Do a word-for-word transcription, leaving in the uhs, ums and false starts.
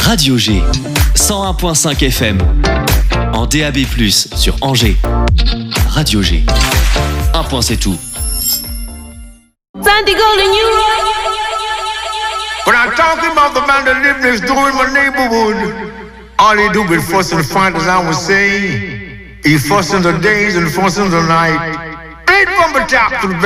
Radio G, cent un virgule cinq F M, en D A B plus, sur Angers. Radio G, un point c'est tout. When I'm talking about the man that live next door in my neighborhood, all he do is fuss and fight, as I was saying. He fuss in the days and fuss in the night. Ain't from the top to the